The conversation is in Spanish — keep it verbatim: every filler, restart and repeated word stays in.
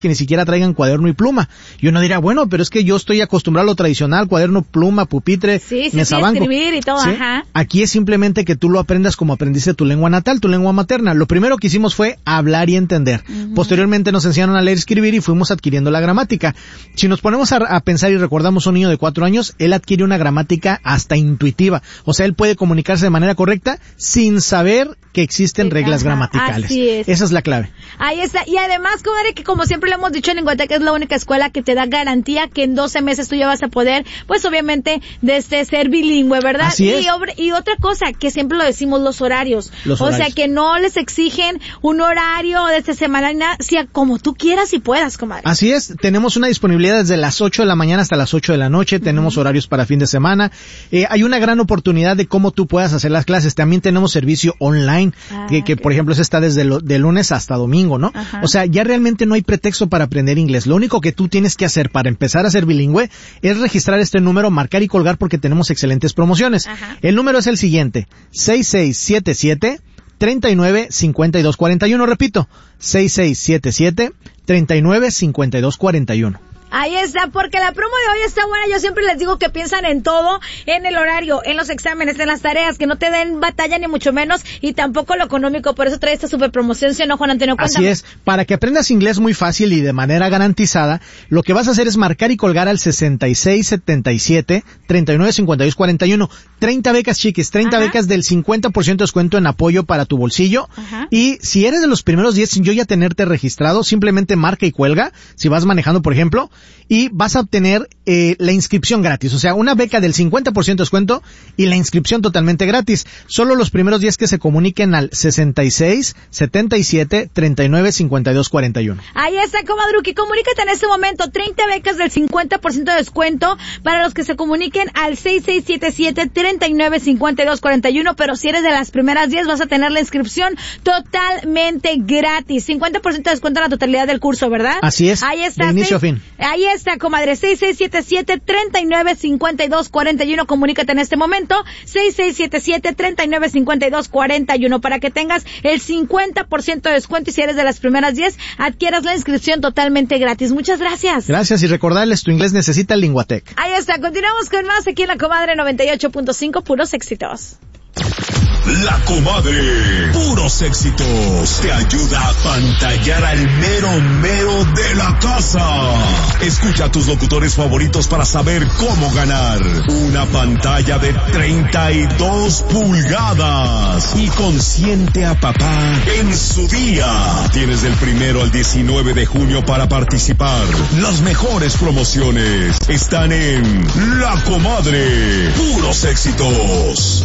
que ni siquiera traigan cuaderno y pluma. Y uno dirá, bueno, pero es que yo estoy acostumbrado a lo tradicional, cuaderno, pluma, pupitre, sí, sí, mesabanco. Sí, escribir y todo, ¿sí? Ajá. Aquí es simplemente que tú lo aprendas como aprendiste tu lengua natal, tu lengua materna. Lo primero que hicimos fue hablar y entender. Uh-huh. Posteriormente nos enseñaron a leer y escribir y fuimos adquiriendo la gramática. Si nos ponemos a, a pensar y recordamos a un niño de cuatro años, él adquiere una gramática hasta intuitiva. O sea, él puede comunicarse de manera correcta sin saber que existen sí, reglas ajá, gramaticales. Así es. Esa es la clave. Ahí está. Y además, comadre, que como siempre lo hemos dicho en Lengüetec, es la única escuela que te da garantía que en doce meses tú ya vas a poder, pues obviamente, desde ser bilingüe, ¿verdad? Así es. Y, obre, y otra cosa, que siempre lo decimos, los horarios. Los o horarios. sea, que no les exigen un horario de esta semana, nada, sea como tú quieras y puedas, comadre. Así es. Tenemos una disponibilidad desde las ocho de la mañana hasta las ocho de la noche. Uh-huh. Tenemos horarios para fin de semana. Eh, hay una gran oportunidad de cómo tú puedas hacer las clases. También tenemos servicio online, ah, que, que por ejemplo, se está desde lo, de lunes hasta domingo, ¿no? Ajá. O sea, ya realmente no hay pretexto para aprender inglés. Lo único que tú tienes que hacer para empezar a ser bilingüe es registrar este número, marcar y colgar porque tenemos excelentes promociones. Ajá. El número es el siguiente, seis seis siete siete, tres nueve cinco dos cuatro uno. Repito, seis seis siete siete, tres nueve cinco dos cuatro uno. Ahí está, porque la promo de hoy está buena. Yo siempre les digo que piensan en todo, en el horario, en los exámenes, en las tareas, que no te den batalla ni mucho menos, y tampoco lo económico. Por eso trae esta super promoción, ¿sí o no, Juan Antonio? Cuéntame. Así es, para que aprendas inglés muy fácil y de manera garantizada, lo que vas a hacer es marcar y colgar al sesenta y seis setenta y siete, treinta y nueve cincuenta y dos cuarenta y uno. treinta becas, chiquis, treinta Ajá. becas del cincuenta por ciento de descuento en apoyo para tu bolsillo. Ajá. Y si eres de los primeros diez sin yo ya tenerte registrado, simplemente marca y cuelga, si vas manejando, por ejemplo, y vas a obtener eh, la inscripción gratis. O sea, una beca del cincuenta por ciento de descuento y la inscripción totalmente gratis. Solo los primeros diez que se comuniquen al sesenta y seis setenta y siete, treinta y nueve cincuenta y dos cuarenta y uno. Ahí está, comadruki. Comunícate en este momento. treinta becas del cincuenta por ciento de descuento para los que se comuniquen al seis seis siete siete, treinta y nueve cincuenta y dos cuarenta y uno. Pero si eres de las primeras diez vas a tener la inscripción totalmente gratis. cincuenta por ciento de descuento en la totalidad del curso, ¿verdad? Así es. Ahí está. De inicio seis, a fin. Ahí está, comadre. seis seis siete siete, treinta y nueve cincuenta y dos cuarenta y uno. Comunícate en este momento. seis seis siete siete, treinta y nueve cincuenta y dos cuarenta y uno para que tengas el cincuenta por ciento de descuento y si eres de las primeras diez, adquieras la inscripción totalmente gratis. Muchas gracias. Gracias y recordarles, tu inglés necesita el Lengüetec. Ahí está. Continuamos con más aquí en La Comadre noventa y ocho punto cinco, puros éxitos. La Comadre, puros éxitos, te ayuda a pantallar al mero mero de la casa. Escucha a tus locutores favoritos para saber cómo ganar una pantalla de treinta y dos pulgadas y consiente a papá en su día. Tienes del primero al diecinueve de junio para participar. Las mejores promociones están en La Comadre, puros éxitos.